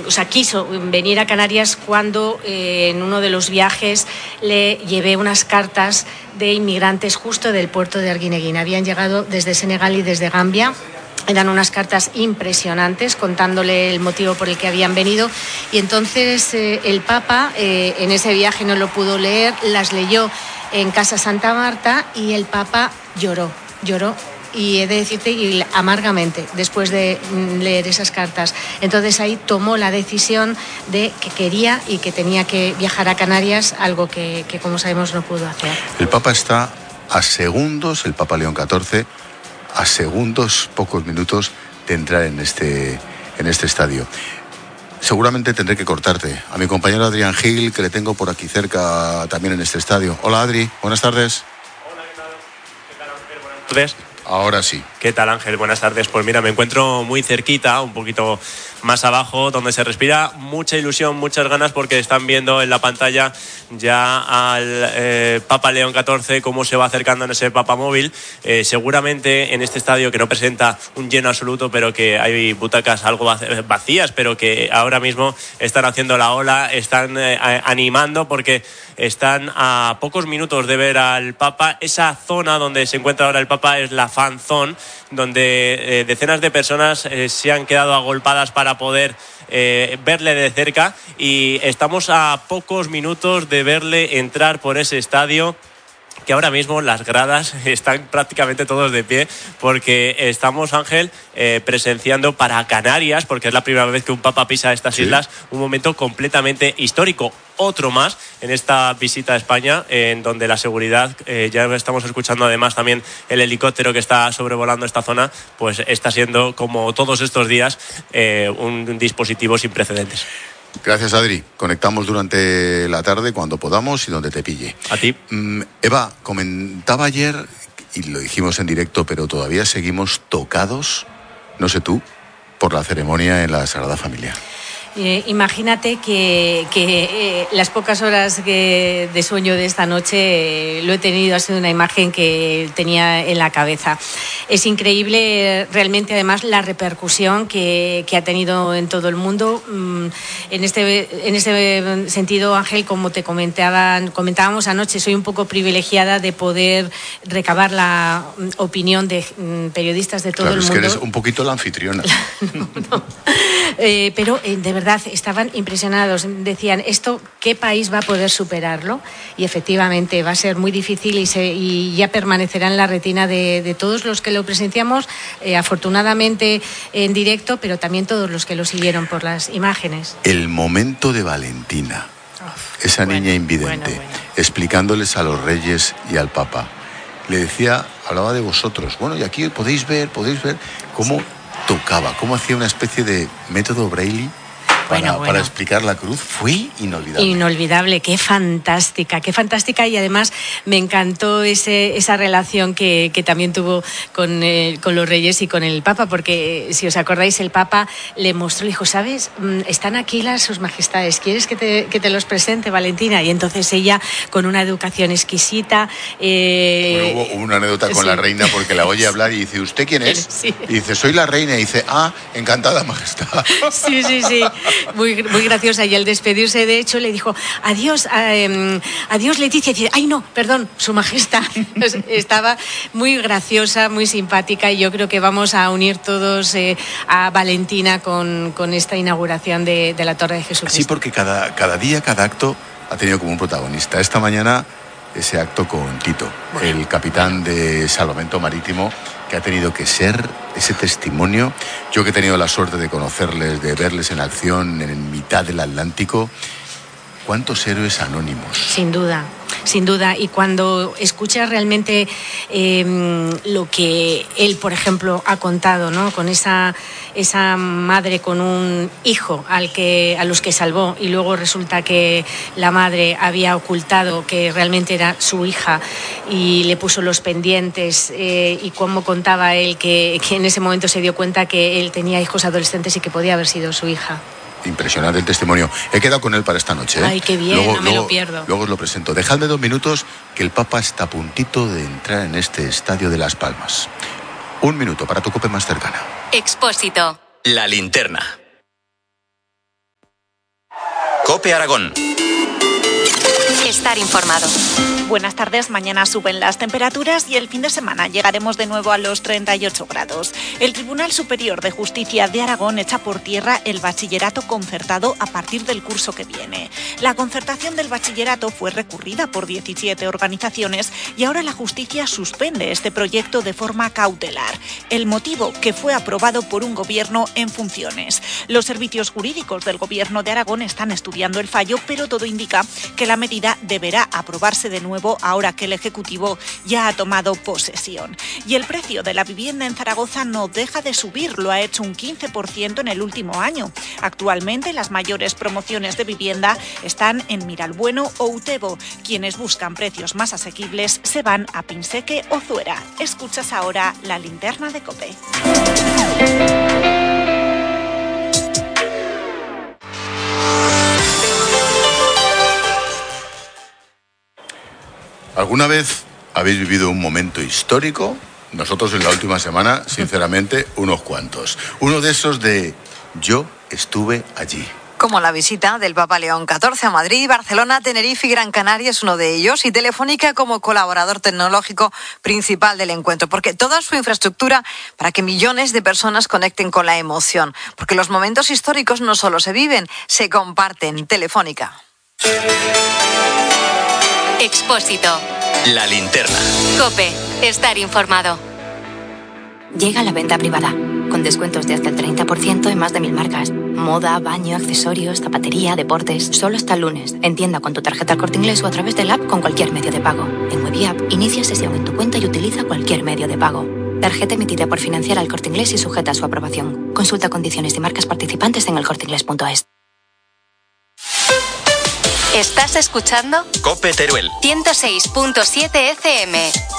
quiso venir a Canarias cuando en uno de los viajes le llevé unas cartas de inmigrantes justo del puerto de Arguineguín. Habían llegado desde Senegal y desde Gambia. Eran unas cartas impresionantes contándole el motivo por el que habían venido, y entonces el Papa en ese viaje no lo pudo leer, las leyó en Casa Santa Marta y el Papa lloró, y he de decirte, amargamente, después de leer esas cartas. Entonces ahí tomó la decisión de que quería y que tenía que viajar a Canarias, algo que como sabemos no pudo hacer. El Papa está a segundos, el Papa León XIV, a segundos, pocos minutos de entrar en este estadio. Seguramente tendré que cortarte. A mi compañero Adrián Gil, que le tengo por aquí cerca también en este estadio. Hola Adri, buenas tardes. Hola, ¿qué tal? ¿Qué tal, Ángel? Buenas tardes. Ahora sí. ¿Qué tal, Ángel? Buenas tardes. Pues mira, me encuentro muy cerquita, un poquito más abajo, donde se respira mucha ilusión, muchas ganas, porque están viendo en la pantalla ya al Papa León XIV cómo se va acercando en ese papamóvil. Seguramente en este estadio, que no presenta un lleno absoluto, pero que hay butacas algo vacías, pero que ahora mismo están haciendo la ola, están animando, porque están a pocos minutos de ver al Papa. Esa zona donde se encuentra ahora el Papa es la Fan Zone, donde decenas de personas se han quedado agolpadas para poder verle de cerca, y estamos a pocos minutos de verle entrar por ese estadio, que ahora mismo las gradas están prácticamente todos de pie, porque estamos, Ángel, presenciando para Canarias, porque es la primera vez que un papa pisa estas islas, un momento completamente histórico. Otro más en esta visita a España, en donde la seguridad, ya estamos escuchando además también el helicóptero que está sobrevolando esta zona, pues está siendo, como todos estos días, un dispositivo sin precedentes. Gracias, Adri. Conectamos durante la tarde cuando podamos y donde te pille. A ti. Eva, comentaba ayer, y lo dijimos en directo, pero todavía seguimos tocados, no sé tú, por la ceremonia en la Sagrada Familia. Imagínate que las pocas horas de sueño de esta noche lo he tenido, ha sido una imagen que tenía en la cabeza. Es increíble realmente, además, la repercusión que ha tenido en todo el mundo. En este sentido, Ángel, como te comentábamos anoche, soy un poco privilegiada de poder recabar la opinión de periodistas de todo el mundo. Claro, es que eres un poquito la anfitriona. No. Pero de verdad estaban impresionados, decían, ¿qué país va a poder superarlo? Y efectivamente va a ser muy difícil, y ya permanecerá en la retina de todos los que lo presenciamos, afortunadamente en directo, pero también todos los que lo siguieron por las imágenes. El momento de Valentina, esa niña invidente, explicándoles a los reyes y al Papa. Le decía, hablaba de vosotros. Bueno, y aquí podéis ver cómo tocaba, cómo hacía una especie de método Braille para explicar la cruz. Fue inolvidable. Inolvidable, qué fantástica, y además me encantó esa relación que también tuvo con los reyes y con el Papa, porque si os acordáis, el Papa le mostró, le dijo, ¿sabes? Están aquí sus majestades, ¿quieres que te los presente, Valentina? Y entonces ella, con una educación exquisita... Hubo una anécdota con la reina, porque la oye hablar y dice, ¿usted quién es? Sí. Y dice, soy la reina, y dice, encantada, majestad. Sí. Muy graciosa, y al despedirse, de hecho, le dijo adiós Leticia, y dice, ay no, perdón, su majestad. Estaba muy graciosa, muy simpática, y yo creo que vamos a unir todos a Valentina con esta inauguración de la Torre de Jesucristo. Sí, porque cada día, cada acto ha tenido como un protagonista. Esta mañana ese acto con Tito, el capitán de Salvamento Marítimo, que ha tenido que ser ese testimonio. Yo, que he tenido la suerte de conocerles, de verles en acción en mitad del Atlántico, ¿cuántos héroes anónimos? Sin duda. Y cuando escuchas realmente lo que él, por ejemplo, ha contado, ¿no? Con esa madre con un hijo a los que salvó, y luego resulta que la madre había ocultado que realmente era su hija y le puso los pendientes, y cómo contaba él que en ese momento se dio cuenta que él tenía hijos adolescentes y que podía haber sido su hija. Impresionante el testimonio. He quedado con él para esta noche. Ay, qué bien, no me lo pierdo. Luego os lo presento. Dejadme 2 minutos, que el Papa está a puntito de entrar en este estadio de Las Palmas. 1 minuto para tu COPE más cercana. Expósito. La linterna. COPE Aragón. Estar informado. Buenas tardes. Mañana suben las temperaturas y el fin de semana llegaremos de nuevo a los 38 grados. El Tribunal Superior de Justicia de Aragón echa por tierra el bachillerato concertado a partir del curso que viene. La concertación del bachillerato fue recurrida por 17 organizaciones y ahora la justicia suspende este proyecto de forma cautelar. El motivo, que fue aprobado por un gobierno en funciones. Los servicios jurídicos del Gobierno de Aragón están estudiando el fallo, pero todo indica que la medida deberá aprobarse de nuevo ahora que el Ejecutivo ya ha tomado posesión. Y el precio de la vivienda en Zaragoza no deja de subir, lo ha hecho un 15% en el último año. Actualmente las mayores promociones de vivienda están en Miralbueno o Utebo. Quienes buscan precios más asequibles se van a Pinseque o Zuera. Escuchas ahora la linterna de COPE. ¿Alguna vez habéis vivido un momento histórico? Nosotros en la última semana, sinceramente, unos cuantos. Uno de esos de yo estuve allí. Como la visita del Papa León XIV a Madrid, Barcelona, Tenerife y Gran Canaria es uno de ellos, y Telefónica como colaborador tecnológico principal del encuentro, porque toda su infraestructura para que millones de personas conecten con la emoción, porque los momentos históricos no solo se viven, se comparten. Telefónica. Expósito. La linterna. COPE. Estar informado. Llega la venta privada, con descuentos de hasta el 30% en más de 1000 marcas. Moda, baño, accesorios, zapatería, deportes. Solo hasta el lunes. En tienda con tu tarjeta El Corte Inglés o a través del app con cualquier medio de pago. En Web y App, inicia sesión en tu cuenta y utiliza cualquier medio de pago. Tarjeta emitida por Financiera El Corte Inglés y sujeta a su aprobación. Consulta condiciones y marcas participantes en elcorteinglés.es. ¿Estás escuchando? COPE Teruel. 106.7 FM.